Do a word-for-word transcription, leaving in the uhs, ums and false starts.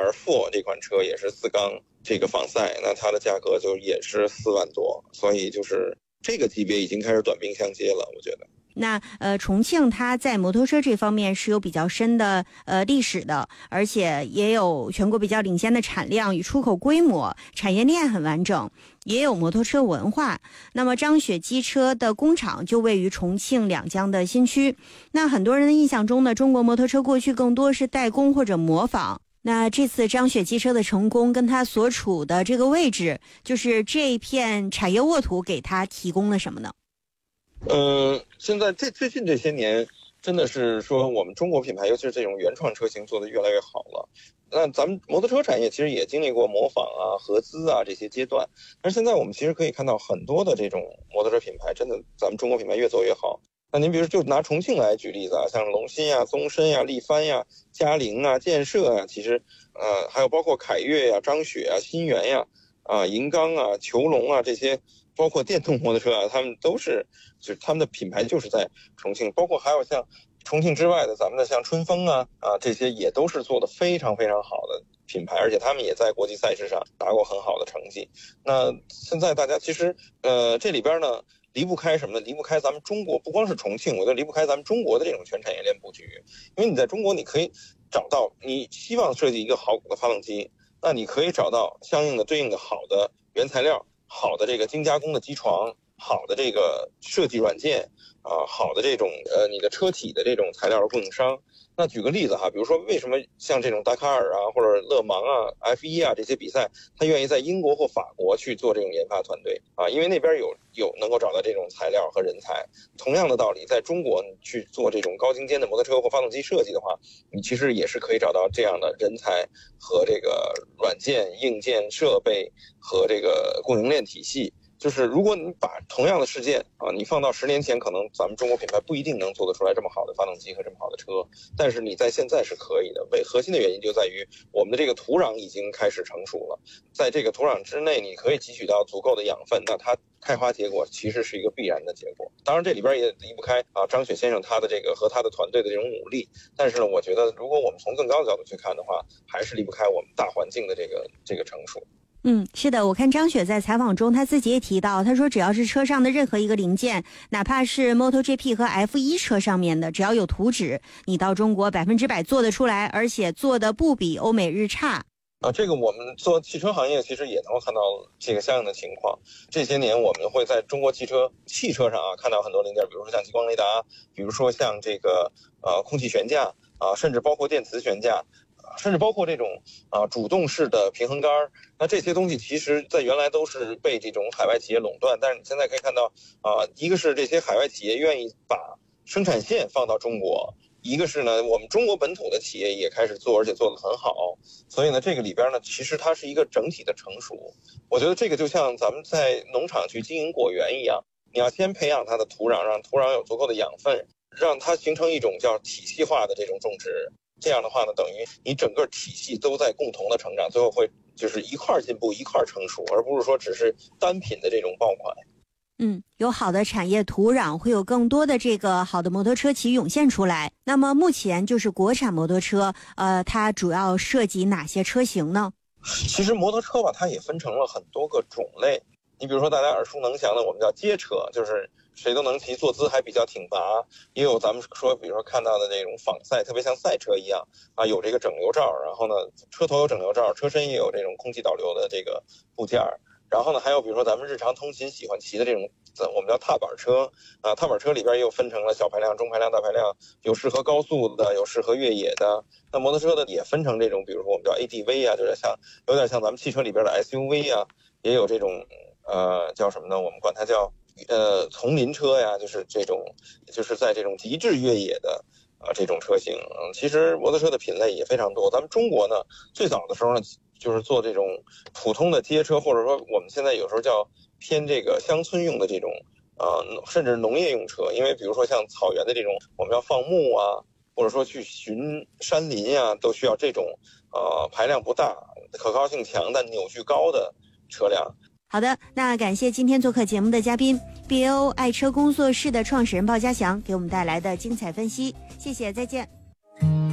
R 四 这款车也是四缸这个仿赛，那它的价格就也是四万多，所以就是这个级别已经开始短兵相接了，我觉得。 那呃，重庆它在摩托车这方面是有比较深的呃历史的，而且也有全国比较领先的产量与出口规模，产业链很完整，也有摩托车文化。那么张雪机车的工厂就位于重庆两江的新区。那很多人的印象中呢，中国摩托车过去更多是代工或者模仿。那这次张雪机车的成功跟它所处的这个位置，就是这片产业沃土给它提供了什么呢？ 嗯，现在这最近这些年，真的是说我们中国品牌，尤其是这种原创车型做得越来越好了。那咱们摩托车产业其实也经历过模仿啊、合资啊这些阶段，但是现在我们其实可以看到很多的这种摩托车品牌，真的咱们中国品牌越做越好。那您比如就拿重庆来举例子啊，像龙鑫啊、宗申呀、力帆呀、嘉陵啊、建设呀，其实呃还有包括凯越呀、张雪啊、新源呀、啊银钢啊、虬龙啊这些。包括电动摩托车啊，他们都是，就是他们的品牌就是在重庆，包括还有像重庆之外的咱们的像春风啊啊这些也都是做的非常非常好的品牌，而且他们也在国际赛事上拿过很好的成绩。那现在大家其实呃这里边呢离不开什么呢？离不开咱们中国，不光是重庆，我觉得离不开咱们中国的这种全产业链布局。因为你在中国，你可以找到你希望设计一个好的发动机，那你可以找到相应的对应的好的原材料。好的这个精加工的机床，好的这个设计软件啊，好的这种呃你的车体的这种材料的供应商。那举个例子哈，比如说为什么像这种达喀尔啊或者勒芒啊 F 一 啊这些比赛，他愿意在英国或法国去做这种研发团队啊，因为那边有有能够找到这种材料和人才。同样的道理，在中国去做这种高精尖的摩托车或发动机设计的话，你其实也是可以找到这样的人才和这个软件、硬件设备和这个供应链体系。就是如果你把同样的事件啊，你放到十年前，可能咱们中国品牌不一定能做得出来这么好的发动机和这么好的车，但是你在现在是可以的。为核心的原因就在于我们的这个土壤已经开始成熟了，在这个土壤之内，你可以汲取到足够的养分，那它开花结果其实是一个必然的结果。当然这里边也离不开啊张雪先生他的这个和他的团队的这种努力，但是呢，我觉得如果我们从更高的角度去看的话，还是离不开我们大环境的这个这个成熟。 嗯，是的，我看张雪在采访中，她自己也提到，她说只要是车上的任何一个零件，哪怕是 MotoGP 和 F 一 车上面的，只要有图纸，你到中国百分之百做得出来，而且做的不比欧美日差。 啊，这个我们做汽车行业其实也能够看到这个相应的情况。这些年我们会在中国汽车汽车上啊看到很多零件，比如说像激光雷达，比如说像这个呃空气悬架啊，甚至包括电磁悬架。甚至包括这种啊主动式的平衡杆，那这些东西其实在原来都是被这种海外企业垄断，但是你现在可以看到啊，一个是这些海外企业愿意把生产线放到中国，一个是呢我们中国本土的企业也开始做，而且做得很好。所以呢这个里边呢其实它是一个整体的成熟。我觉得这个就像咱们在农场去经营果园一样，你要先培养它的土壤，让土壤有足够的养分，让它形成一种叫体系化的这种种植。这样的话呢，等于你整个体系都在共同的成长，最后会就是一块进步一块成熟，而不是说只是单品的这种爆款。 嗯，有好的产业土壤，会有更多的这个好的摩托车企涌现出来。那么目前就是国产摩托车，呃，它主要涉及哪些车型呢？ 其实摩托车吧，它也分成了很多个种类。你比如说大家耳熟能详的，我们叫街车，就是谁都能骑，坐姿还比较挺拔。也有咱们说，比如说看到的那种仿赛，特别像赛车一样啊，有这个整流罩，然后呢，车头有整流罩，车身也有这种空气导流的这个部件。然后呢，还有比如说咱们日常通勤喜欢骑的这种，我们叫踏板车啊，踏板车里边又分成了小排量、中排量、大排量，有适合高速的，有适合越野的。那摩托车的也分成这种，比如说我们叫 A D V 啊，就是像有点像咱们汽车里边的 S U V 啊，也有这种呃叫什么呢？我们管它叫呃丛林车呀，就是这种就是在这种极致越野的啊、呃、这种车型。嗯，其实摩托车的品类也非常多。咱们中国呢，最早的时候呢，就是做这种普通的街车，或者说我们现在有时候叫偏这个乡村用的这种呃甚至农业用车。因为比如说像草原的这种我们要放牧啊，或者说去巡山林呀、啊，都需要这种呃排量不大、可靠性强但扭矩高的车辆。 好的，那感谢今天做客节目的嘉宾 B A O 爱车工作室的创始人鲍家祥给我们带来的精彩分析，谢谢，再见。